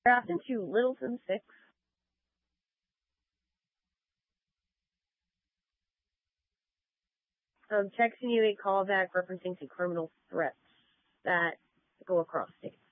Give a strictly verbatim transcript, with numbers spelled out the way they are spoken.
Grafton to Littleton six. I'm texting you a callback referencing to criminal threats that go across states.